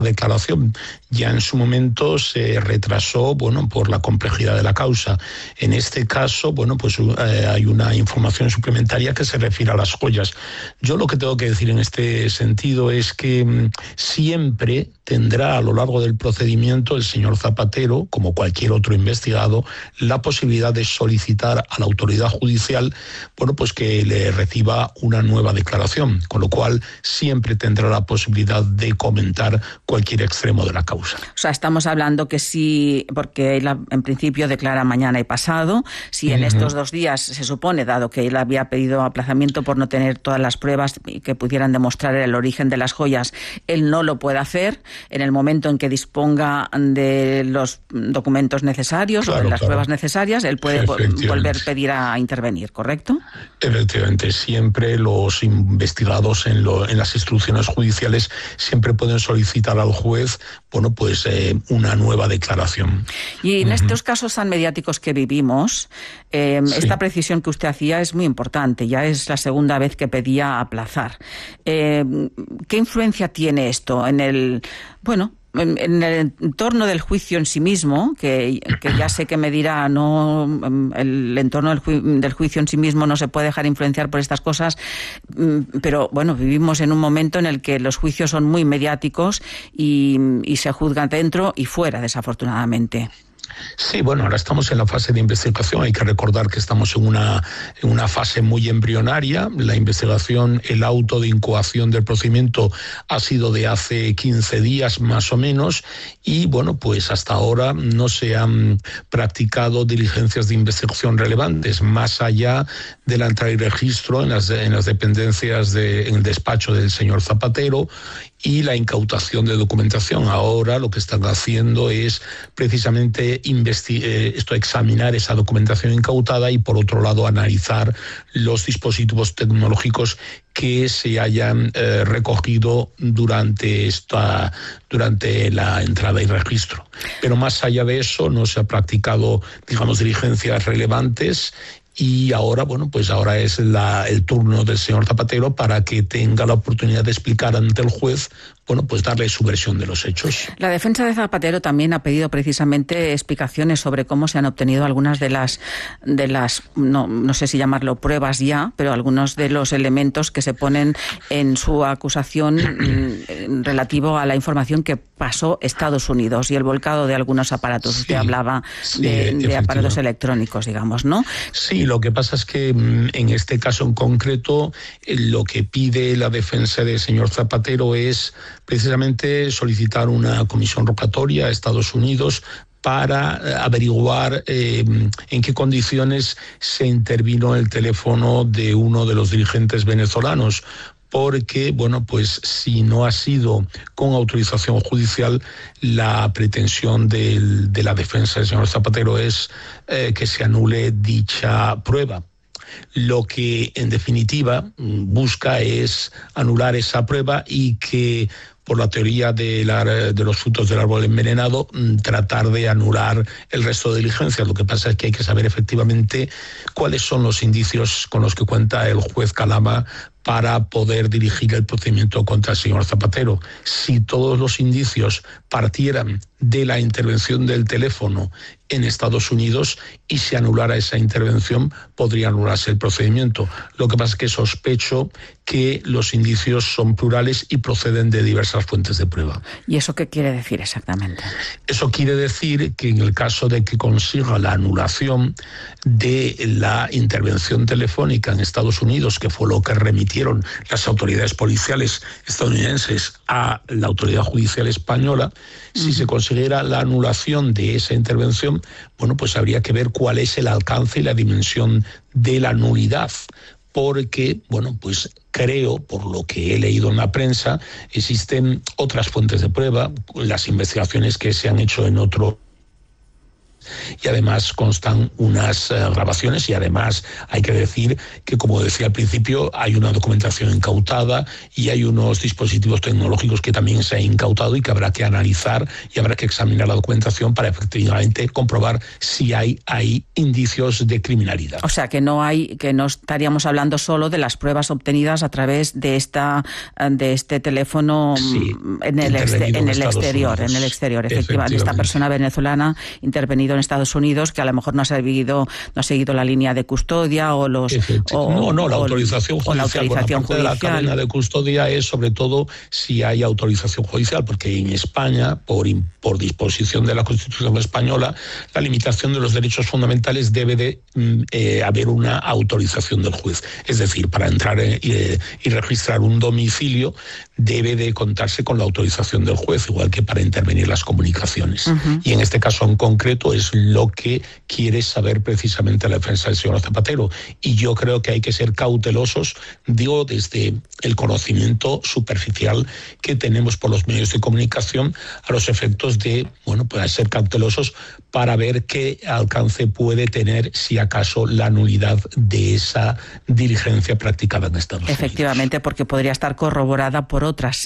declaración. Ya en su momento se retrasó, por la complejidad de la causa. En este caso, hay una información suplementaria que se refiere a las joyas. Yo lo que tengo que decir en este sentido es que siempre tendrá a lo largo del procedimiento el señor Zapatero, como cualquier otro investigado, la posibilidad de solicitar a la autoridad judicial, que le reciba una nueva declaración, con lo cual siempre tendrá la posibilidad de comentar cualquier extremo de la causa. O sea, estamos hablando que sí, porque él en principio declara mañana y pasado, si en estos 2 días se supone, dado que él había pedido aplazamiento por no tener todas las pruebas que pudieran demostrar el origen de las joyas, él no lo puede hacer en el momento en que disponga de los documentos necesarios o de las pruebas necesarias, él puede volver a pedir a intervenir, ¿correcto? Efectivamente, siempre los investigados en las instrucciones judiciales siempre pueden solicitar al juez, una nueva declaración. Y en estos casos tan mediáticos que vivimos, esta precisión que usted hacía es muy importante. Ya es la segunda vez que pedía aplazar. ¿Qué influencia tiene esto en el entorno del juicio en sí mismo, que ya sé que me dirá, el entorno del juicio en sí mismo no se puede dejar influenciar por estas cosas, pero vivimos en un momento en el que los juicios son muy mediáticos y se juzgan dentro y fuera, desafortunadamente. Sí, ahora estamos en la fase de investigación. Hay que recordar que estamos en una fase muy embrionaria. La investigación, el auto de incoación del procedimiento ha sido de hace 15 días más o menos y, hasta ahora no se han practicado diligencias de investigación relevantes, más allá de la entrada y registro en las dependencias en el despacho del señor Zapatero y la incautación de documentación. Ahora lo que están haciendo es precisamente examinar esa documentación incautada y, por otro lado, analizar los dispositivos tecnológicos que se hayan recogido durante la entrada y registro. Pero más allá de eso no se ha practicado, diligencias relevantes. Y ahora, ahora es el turno del señor Zapatero para que tenga la oportunidad de explicar ante el juez, darle su versión de los hechos. La defensa de Zapatero también ha pedido precisamente explicaciones sobre cómo se han obtenido algunas de las no sé si llamarlo pruebas ya, pero algunos de los elementos que se ponen en su acusación relativo a la información que pasó Estados Unidos y el volcado de algunos aparatos. Usted hablaba de aparatos electrónicos, digamos, ¿no? Sí, lo que pasa es que en este caso en concreto lo que pide la defensa del señor Zapatero es precisamente solicitar una comisión rogatoria a Estados Unidos para averiguar en qué condiciones se intervino el teléfono de uno de los dirigentes venezolanos, porque, si no ha sido con autorización judicial, la pretensión de la defensa del señor Zapatero es que se anule dicha prueba. Lo que, en definitiva, busca es anular esa prueba y que, por la teoría de los frutos del árbol envenenado, tratar de anular el resto de diligencias. Lo que pasa es que hay que saber efectivamente cuáles son los indicios con los que cuenta el juez Calama para poder dirigir el procedimiento contra el señor Zapatero. Si todos los indicios partieran de la intervención del teléfono en Estados Unidos y se anulara esa intervención, podría anularse el procedimiento. Lo que pasa es que sospecho que los indicios son plurales y proceden de diversas fuentes de prueba. ¿Y eso qué quiere decir exactamente? Eso quiere decir que en el caso de que consiga la anulación de la intervención telefónica en Estados Unidos, que fue lo que remitieron las autoridades policiales estadounidenses a la autoridad judicial española, si se consiguiera la anulación de esa intervención, habría que ver cuál es el alcance y la dimensión de la nulidad. Porque, creo, por lo que he leído en la prensa, existen otras fuentes de prueba, las investigaciones que se han hecho en otro y además constan unas grabaciones, y además hay que decir que, como decía al principio, hay una documentación incautada y hay unos dispositivos tecnológicos que también se han incautado y que habrá que analizar y habrá que examinar la documentación para efectivamente comprobar si hay indicios de criminalidad. O sea, que no estaríamos hablando solo de las pruebas obtenidas a través de este teléfono, sí, en el exterior, efectivamente. Esta persona venezolana intervenido en Estados Unidos, que a lo mejor no ha seguido la línea de custodia o los la autorización judicial. De la cadena de custodia es sobre todo si hay autorización judicial, porque en España, por disposición de la Constitución española, la limitación de los derechos fundamentales debe de haber una autorización del juez. Es decir, para entrar y registrar un domicilio debe de contarse con la autorización del juez, igual que para intervenir las comunicaciones. Y en este caso en concreto es lo que quiere saber precisamente la defensa del señor Zapatero. Y yo creo que hay que ser cautelosos, digo, desde el conocimiento superficial que tenemos por los medios de comunicación, a los efectos de, pues ser cautelosos para ver qué alcance puede tener, si acaso, la nulidad de esa diligencia practicada en Estados Unidos. Efectivamente, porque podría estar corroborada por otras,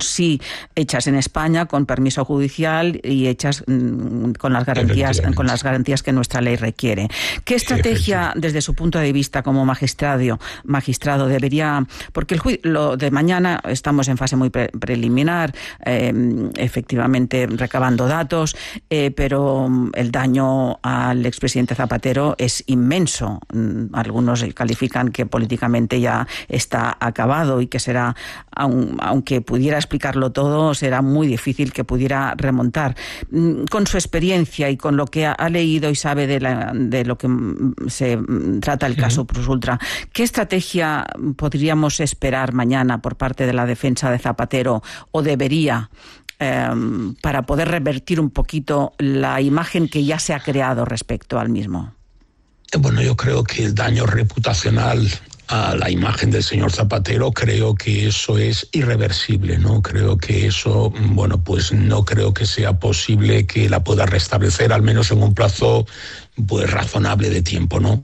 hechas en España, con permiso judicial y hechas con las garantías que nuestra ley requiere. ¿Qué estrategia, desde su punto de vista como magistrado, debería, porque lo de mañana estamos en fase muy preliminar, efectivamente recabando datos, pero el daño al expresidente Zapatero es inmenso. Algunos califican que políticamente ya está acabado y que será, aunque pudiera explicarlo todo, será muy difícil que pudiera remontar. Con su experiencia y con lo que ha leído y sabe de lo que se trata el caso Plus Ultra, ¿qué estrategia podríamos esperar mañana por parte de la defensa de Zapatero, o debería, para poder revertir un poquito la imagen que ya se ha creado respecto al mismo? Bueno, yo creo que el daño reputacional a la imagen del señor Zapatero, creo que eso es irreversible, ¿no? Creo que eso, pues no creo que sea posible que la pueda restablecer, al menos en un plazo pues razonable de tiempo, ¿no?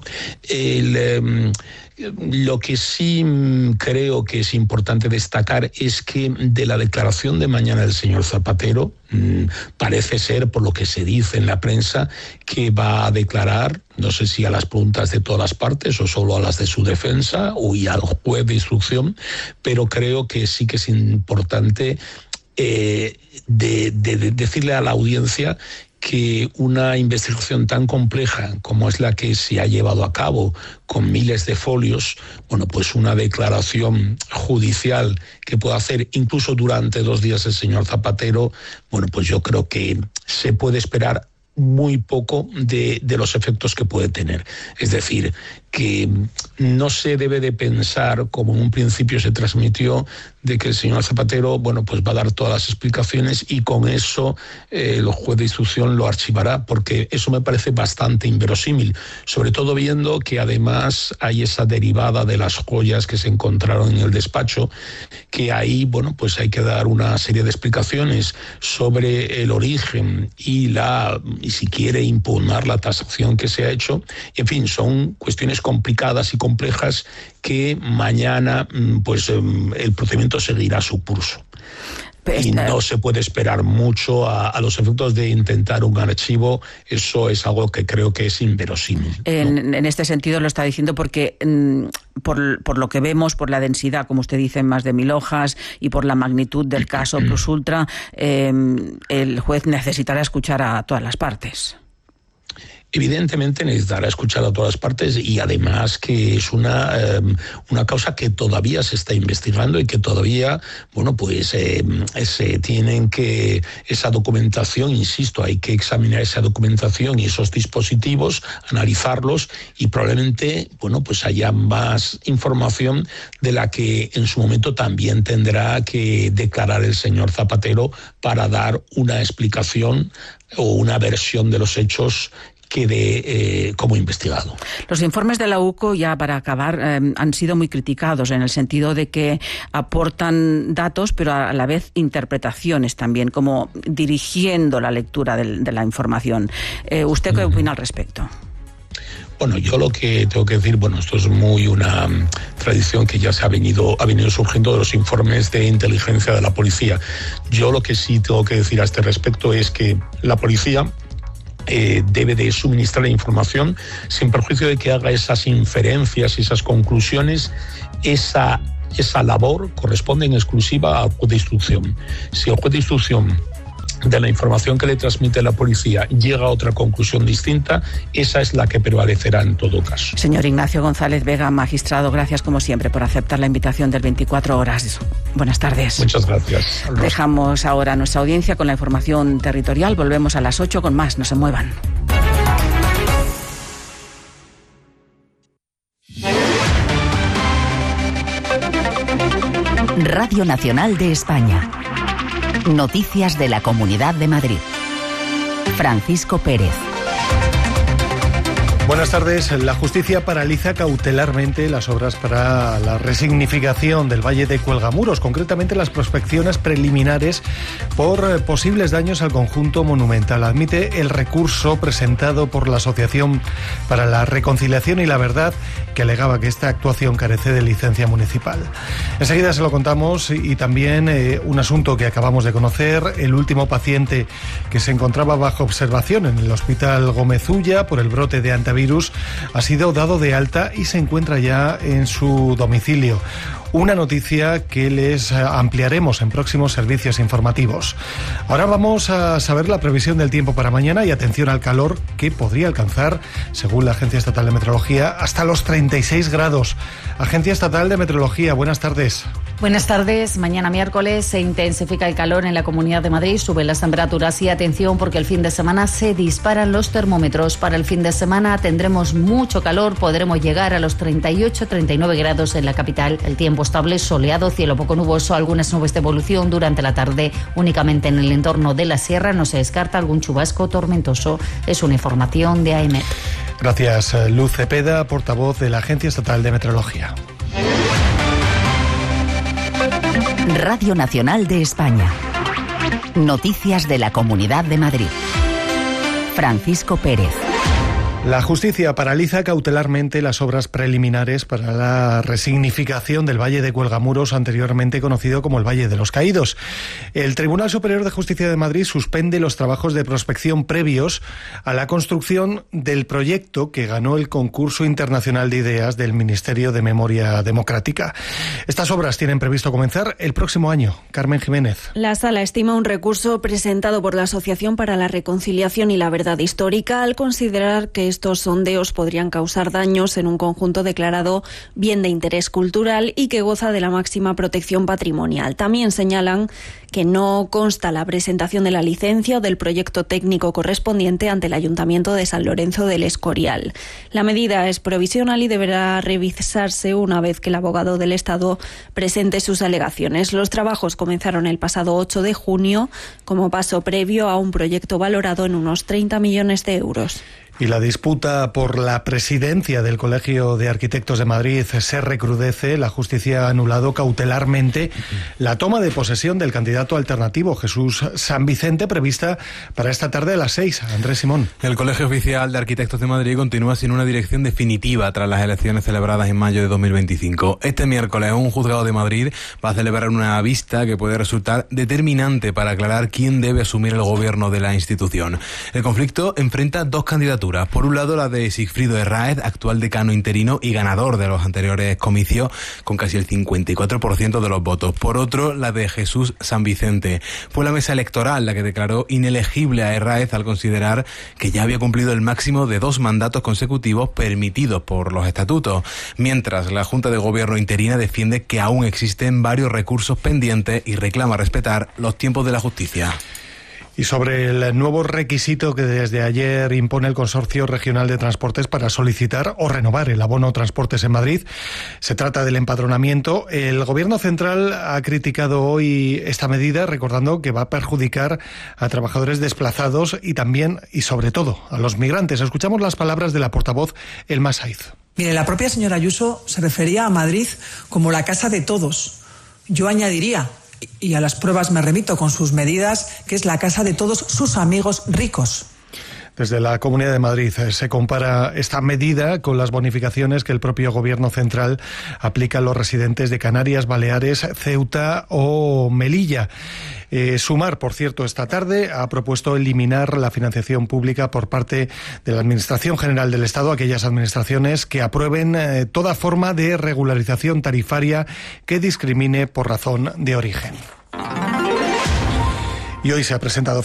Lo que sí creo que es importante destacar es que de la declaración de mañana del señor Zapatero, parece ser, por lo que se dice en la prensa, que va a declarar, no sé si a las preguntas de todas las partes o solo a las de su defensa y al juez de instrucción, pero creo que sí que es importante de decirle a la audiencia que una investigación tan compleja como es la que se ha llevado a cabo, con miles de folios, pues una declaración judicial que pueda hacer incluso durante 2 días el señor Zapatero, pues yo creo que se puede esperar muy poco de los efectos que puede tener. Es decir, que no se debe de pensar, como en un principio se transmitió, de que el señor Zapatero, pues va a dar todas las explicaciones y con eso el juez de instrucción lo archivará, porque eso me parece bastante inverosímil, sobre todo viendo que además hay esa derivada de las joyas que se encontraron en el despacho, que ahí, pues hay que dar una serie de explicaciones sobre el origen y si quiere impugnar la tasación que se ha hecho. En fin, son cuestiones complicadas y complejas que mañana el procedimiento seguirá su curso. Y no se puede esperar mucho a los efectos de intentar un archivo. Eso es algo que creo que es inverosímil, ¿no? En este sentido lo está diciendo porque por lo que vemos, por la densidad, como usted dice, más de 1000 hojas, y por la magnitud del caso Plus Ultra, el juez necesitará escuchar a todas las partes. Evidentemente necesitará escuchar a todas las partes, y además que es una causa que todavía se está investigando y que todavía, se tienen que, esa documentación, insisto, hay que examinar esa documentación y esos dispositivos, analizarlos, y probablemente, haya más información de la que en su momento también tendrá que declarar el señor Zapatero para dar una explicación o una versión de los hechos quede como investigado. Los informes de la UCO, ya para acabar, han sido muy criticados en el sentido de que aportan datos, pero a la vez interpretaciones también, como dirigiendo la lectura de la información. ¿Usted qué opina al respecto? Bueno, yo lo que tengo que decir, esto es muy una tradición que ya ha venido surgiendo de los informes de inteligencia de la policía. Yo lo que sí tengo que decir a este respecto es que la policía debe de suministrar la información sin perjuicio de que haga esas inferencias y esas conclusiones. Esa labor corresponde en exclusiva al juez de instrucción. Si el juez de instrucción de la información que le transmite la policía llega a otra conclusión distinta, esa es la que prevalecerá en todo caso. Señor Ignacio González Vega, magistrado, gracias como siempre por aceptar la invitación del 24 Horas. Buenas tardes. Muchas gracias. Dejamos ahora nuestra audiencia con la información territorial. Volvemos a las 8 con más. No se muevan. Radio Nacional de España. Noticias de la Comunidad de Madrid. Francisco Pérez. Buenas tardes. La justicia paraliza cautelarmente las obras para la resignificación del Valle de Cuelgamuros, concretamente las prospecciones preliminares por posibles daños al conjunto monumental. Admite el recurso presentado por la Asociación para la Reconciliación y la Verdad, que alegaba que esta actuación carece de licencia municipal. Enseguida se lo contamos, y también un asunto que acabamos de conocer: el último paciente que se encontraba bajo observación en el Hospital Gómez Ulla por el brote de antivirus ha sido dado de alta y se encuentra ya en su domicilio. Una noticia que les ampliaremos en próximos servicios informativos. Ahora vamos a saber la previsión del tiempo para mañana, y atención al calor, que podría alcanzar, según la Agencia Estatal de Meteorología, hasta los 36 grados. Agencia Estatal de Meteorología, buenas tardes. Buenas tardes. Mañana miércoles se intensifica el calor en la Comunidad de Madrid, suben las temperaturas y atención porque el fin de semana se disparan los termómetros. Para el fin de semana tendremos mucho calor, podremos llegar a los 38-39 grados en la capital. El tiempo estable, soleado, cielo poco nuboso, algunas nubes de evolución durante la tarde. Únicamente en el entorno de la sierra no se descarta algún chubasco tormentoso. Es una información de AEMET. Gracias, Luz Cepeda, portavoz de la Agencia Estatal de Meteorología. Radio Nacional de España. Noticias de la Comunidad de Madrid. Francisco Pérez. La justicia paraliza cautelarmente las obras preliminares para la resignificación del Valle de Cuelgamuros, anteriormente conocido como el Valle de los Caídos. El Tribunal Superior de Justicia de Madrid suspende los trabajos de prospección previos a la construcción del proyecto que ganó el concurso internacional de ideas del Ministerio de Memoria Democrática. Estas obras tienen previsto comenzar el próximo año. Carmen Jiménez. La Sala estima un recurso presentado por la Asociación para la Reconciliación y la Verdad Histórica al considerar que estos sondeos podrían causar daños en un conjunto declarado bien de interés cultural y que goza de la máxima protección patrimonial. También señalan que no consta la presentación de la licencia o del proyecto técnico correspondiente ante el Ayuntamiento de San Lorenzo del Escorial. La medida es provisional y deberá revisarse una vez que el abogado del Estado presente sus alegaciones. Los trabajos comenzaron el pasado 8 de junio como paso previo a un proyecto valorado en unos 30 millones de euros. Y la disputa por la presidencia del Colegio de Arquitectos de Madrid se recrudece. La justicia ha anulado cautelarmente la toma de posesión del candidato alternativo Jesús San Vicente, prevista para esta tarde a las 6. Andrés Simón. El Colegio Oficial de Arquitectos de Madrid continúa sin una dirección definitiva tras las elecciones celebradas en mayo de 2025. Este miércoles un juzgado de Madrid va a celebrar una vista que puede resultar determinante para aclarar quién debe asumir el gobierno de la institución. El conflicto enfrenta dos candidaturas. Por un lado, la de Sigfrido Herráez, actual decano interino y ganador de los anteriores comicios, con casi el 54% de los votos. Por otro, la de Jesús San Vicente. Fue la mesa electoral la que declaró inelegible a Herráez al considerar que ya había cumplido el máximo de 2 mandatos consecutivos permitidos por los estatutos. Mientras, la Junta de Gobierno interina defiende que aún existen varios recursos pendientes y reclama respetar los tiempos de la justicia. Y sobre el nuevo requisito que desde ayer impone el Consorcio Regional de Transportes para solicitar o renovar el abono Transportes en Madrid, se trata del empadronamiento. El Gobierno central ha criticado hoy esta medida, recordando que va a perjudicar a trabajadores desplazados y también, y sobre todo, a los migrantes. Escuchamos las palabras de la portavoz Elma Saiz. Mire, la propia señora Ayuso se refería a Madrid como la casa de todos. Yo añadiría, y a las pruebas me remito con sus medidas, que es la casa de todos sus amigos ricos. Desde la Comunidad de Madrid se compara esta medida con las bonificaciones que el propio Gobierno central aplica a los residentes de Canarias, Baleares, Ceuta o Melilla. Sumar, por cierto, esta tarde ha propuesto eliminar la financiación pública por parte de la Administración General del Estado, aquellas administraciones que aprueben toda forma de regularización tarifaria que discrimine por razón de origen. Y hoy se ha presentado